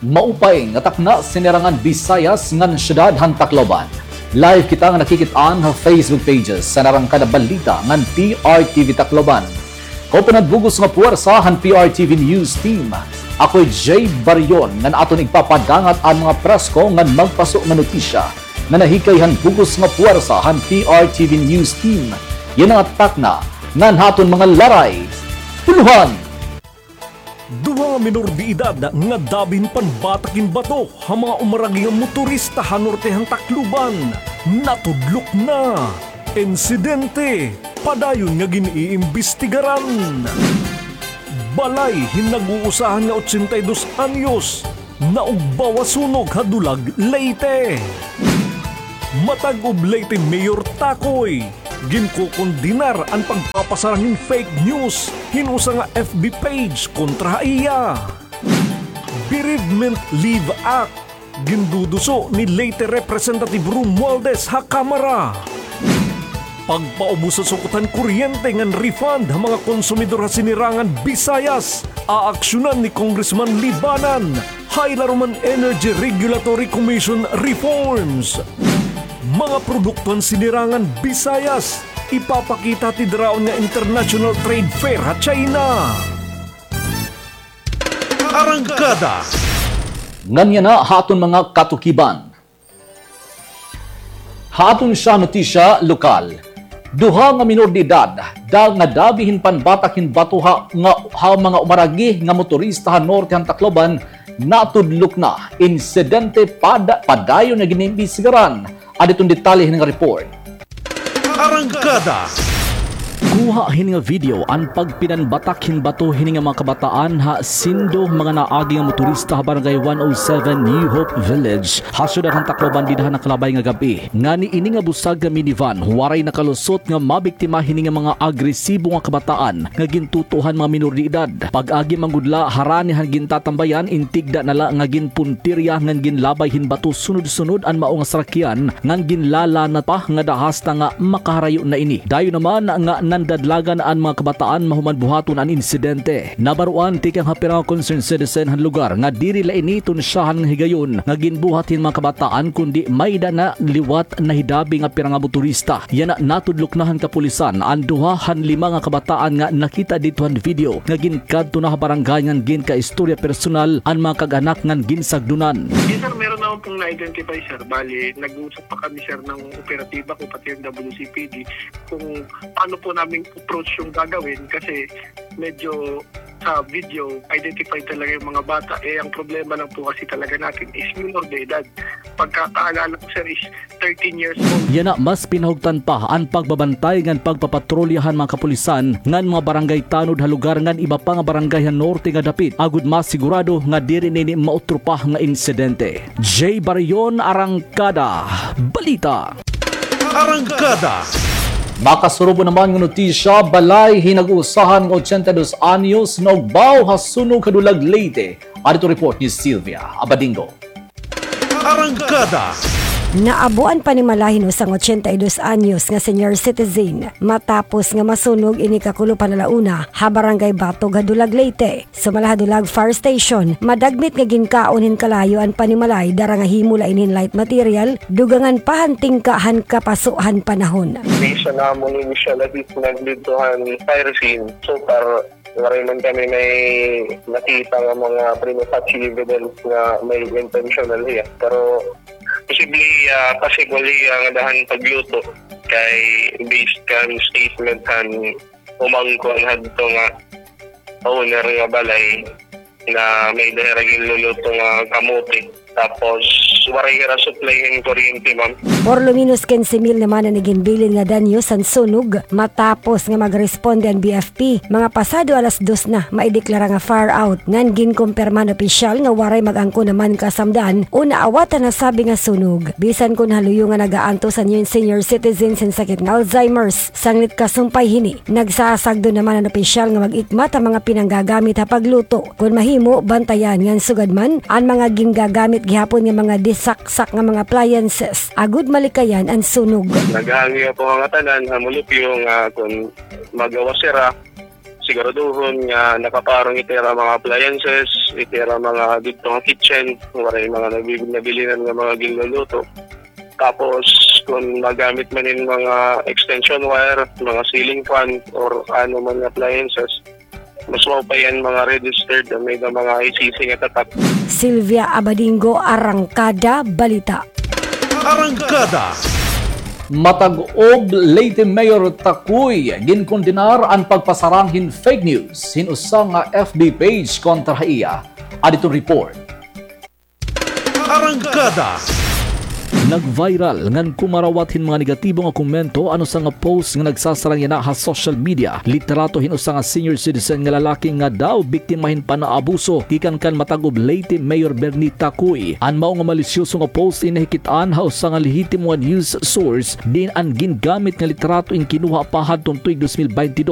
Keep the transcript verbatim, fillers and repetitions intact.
Maupay nga takna sinirangan Visayas ngan syudad han Tacloban. Live kita nga nakikitaan ha Facebook pages sa narangkada balita ngan P R T V Tacloban. Ko panadbugos nga puwersa han P R T V News Team. Ako'y Jay Baryon ngan aton igpapadangat ang mga presko ngan magpaso nga notisya nga nahikay han bugos nga puwersa han P R T V News Team. Yan ang takna ngan haton mga laray. Puluhan! Duha nga minor di edad nga dabin panbatakin bato ha mga umaragi nga motorista ha nortehang Tacloban. Natudlok na. Insidente. Padayon nga giniimbestigaran. Balay hinaguusahan nga eighty-two anyos. Naugbawa sunog ha Dulag, Leyte. Matag ub Leyte Mayor Takoy. Ginkukondinar ang pagpapasarangin fake news hinusa nga F B page kontra iya. Bereavement Leave Act ginduduso ni Leyte Representative Romualdez ha Kamara. Pagpaubo sa sukutan kuryente ngan refund ha mga konsumidor ha sinirangan Visayas, aaksyonan ni Congressman Libanan. Haylaruman Energy Regulatory Commission reforms. Mga produkton sinirangan Visayas, ipapakita ti draon nga International Trade Fair ha China. Arangkada. Nganya na haton mga katukiban. Haton siya notisya lokal. Duha nga minor de edad, dag nga dabihin panbatakin batuha nga ha mga umaragi nga motorista ha norte han Tacloban, natudlok na. Insidente pada padayon nga giniimbestigaran. Aditong detalye ng report. Arangkada. Kuha hini nga video ang pagpinanbatak hinbato hini nga mga kabataan ha sindo mga naagi nga motorista ha barangay one oh seven New Hope Village. Hasyudad han Tacloban didahan na kalabay nga gabi. Nga ni ini nga busag nga minivan waray nakalusot nga mabiktima hini nga mga agresibo nga kabataan nga gintutuhan mga minor de edad. Pag-agi manggudla harani han gintatambayan intigda nala nga ginpuntirya ngan ginlabay hinbato sunod-sunod an mao nga sarakyan ngan ginlala na pa nga dahas na nga makaharayo na ini. Dayo naman nga nandadlagan ang mga kabataan mahuman buhaton ang insidente. Nabaruan tikang hapirang concerned citizen han lugar nga diri la ini tunsyahan ng higayon nga ginbuhatin mga kabataan kundi may na liwat na hidabi nga pirang motorista. Yan na natudloknahan kapulisan ang duha han lima nga kabataan nga nakita ditohan video nga ginkadto na barangay nga gin ka istorya personal ang mga kag-anak nga ginsagdunan. Yes sir, meron na akong na-identify sir. Bali, nag-uusap pa kami sir ng operatiba ko pati yung W C P D kung paano po naming approach yung gagawin kasi medyo sa video identify talaga yung mga bata. Eh ang problema lang po kasi talaga natin is minor de edad. Pagkakaalala ko sir is thirteen years old. Yan na mas pinahugtan pa ang pagbabantay ngan pagpapatrolyahan mga kapulisan ngan mga barangay tanod ha lugar ngan iba pa nga barangay ha norte nga dapit agud mas sigurado nga diri nini mautrupa nga insidente. Jay Baryon, Arangkada, Balita. Arangkada. Makasurubo naman ng notisya, balay hinag-uusahan ng eighty-two anyos na ugbaw hasunog kadulag Leyte. Adito report ni Sylvia Abadingo. Arangkada. Naabuan pa ni Malahin usang eighty-two anyos nga senior citizen matapos nga masunog ini kakulo panalauna ha barangay Batog Hadulag Leyte. Sa Malahadulag Fire Station, madagmit nga ginkaon hin kalayo an panimalay dara nga himula inin light material dugangan pahanting kahan kapasuhan panahon. Based na mo ni Michelle Adit naglituhan fire scene. So par Maray man kami may nakita nga mga prima facie evidence nga may intentional hiya. Pero possibly, uh, possibly ang uh, dahan pagluto kay based kan statement han umangko ang hadto nga owner nga balay na may daheragin luluto nga kamuti. Tapos, waray nga supply ng kuryente, ma'am. Por lo menos fifteen mil naman na naginbilin nga danyo san sunog matapos nga magresponde ang B F P. Mga pasado alas dos na maideklara nga fire out. Ngan ginkumpirma ng opisyal nga waray magangko naman kasamdaan o naawatan na sabi nga sunog. Bisan kun haluyo nga nagaanto sa new senior citizens sin sakit nga Alzheimer's. Sanglit kasumpay hini. Nagsasagdo naman ang opisyal nga mag-ikmat ang mga pinanggagamit ha pagluto. Kung mahimo, bantayan ngan sugad man ang mga ginggagamit gihapon nga mga disaksak nga mga appliances. Agud malikayan ang sunog. Naghangi po nga tanan, hamulupyo nga kung magawa sira, siguraduhon nga nakaparang itira mga appliances, itira mga dito nga kitchen, waray mga nabib- nabilinan nga mga ginluluto. Tapos kung magamit man yung mga extension wire, mga ceiling fan or ano man appliances, mas mo pa yan mga registered na may mga I C C nga tatak. Sylvia Abadingo, Arangkada, Balita. Arangkada. Matag-og Leyte Mayor Takuy ginkondenar ang pagpasaranghin fake news hinusa nga F B page kontra iya. Aditong report. Arangkada. Nag-viral ngan kumarawatin mga negatibo nga komento ano sa nga post nga nagsasarang yana ha social media. Literato hinusa nga senior citizen nga lalaki nga daw biktimahin pa na abuso gikan kan matag-og Leyte Mayor Bernie Takuy. An mao nga malisyoso nga post inahikitaan ha usa nga lehitimo nga news source din ang gingamit nga literato ing kinuha pa hadtong tuig twenty twenty-two